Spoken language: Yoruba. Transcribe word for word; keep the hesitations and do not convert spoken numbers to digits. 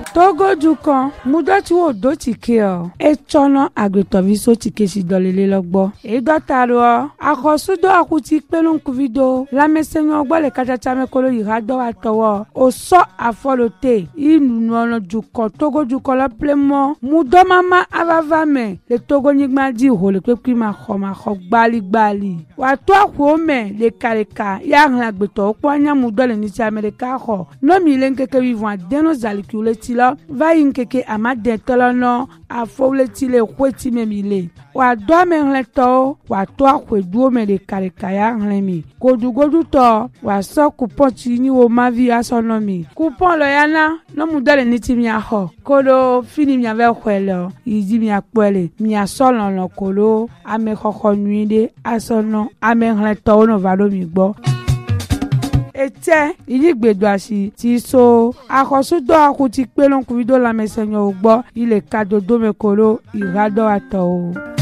Togo du kan mudoti wo do tike o e chono agbetovi so tike si dolele logbo e dotaro akosudo akuti pelun kuvido la mesenyo ogbo le kachacha mekolo irado atowo o so afolote inu ono du kan Togo du kan la plemo mudo mama avava me le Togo nyigma di ho le pepi ma kho ma kho gbali gbali wa to akwo me le kareka ya ran agbeto opo anya mudo le ni ti America kho no mi le nkeke vivant deno zalikule ti lo va yinkeke amade tolono afole ti le kweti memile wa do me nleto wa to akwedu me le kareka ya nlemi godugodu to wa so coupon ti ni wo ma vi asonomi coupon lo yana no mudo le ni ti mi aho kolo fini mi ave kwelo yidi mi apele mi asolo lo kolo ame khokho nuide asono ame nleto no valo mi gbo ete iligbedo asi ti so akosudo akuti pelon kuvido la mesenyo ugbo ile kadodo mekolo irado ato.